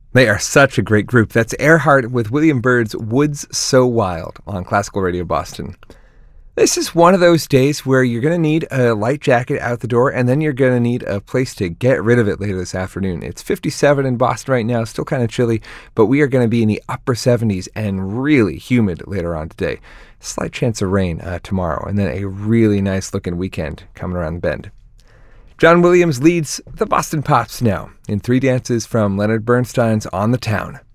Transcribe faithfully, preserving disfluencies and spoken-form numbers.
They are such a great group. That's Earhart with William Byrd's Woods So Wild on Classical Radio Boston. This is one of those days where you're going to need a light jacket out the door, and then you're going to need a place to get rid of it later this afternoon. It's fifty-seven in Boston right now, still kind of chilly, but we are going to be in the upper seventies and really humid later on today. Slight chance of rain uh, tomorrow, and then a really nice looking weekend coming around the bend. John Williams leads the Boston Pops now in three dances from Leonard Bernstein's On the Town.